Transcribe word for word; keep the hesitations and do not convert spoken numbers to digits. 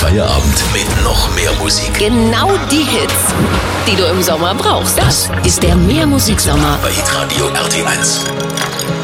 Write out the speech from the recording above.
Feierabend mit noch mehr Musik. Genau die Hits, die du im Sommer brauchst. Das ist der Mehrmusiksommer bei Hitradio R T eins.